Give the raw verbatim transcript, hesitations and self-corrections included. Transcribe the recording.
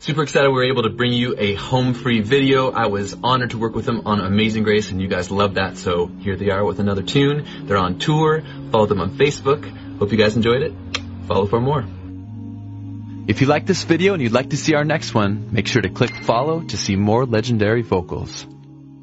Super excited we were able to bring you a home-free video. I was honored to work with them on Amazing Grace, and you guys loved that, so here they are with another tune. They're on tour. Follow them on Facebook. Hope you guys enjoyed it. Follow for more. If you like this video and you'd like to see our next one, make sure to click follow to see more legendary vocals.